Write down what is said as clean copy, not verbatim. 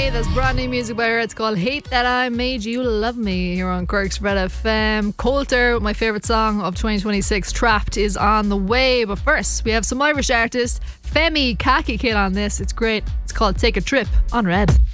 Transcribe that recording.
Hey, that's brand new music by her. It's called Hate That I Made You Love Me here on Cork's Red FM. Coulter, my favourite song of 2026, Trapped, is on the way. But first, we have some Irish artist Femi Khaki Kid on this. It's great. It's called Take a Trip on Red.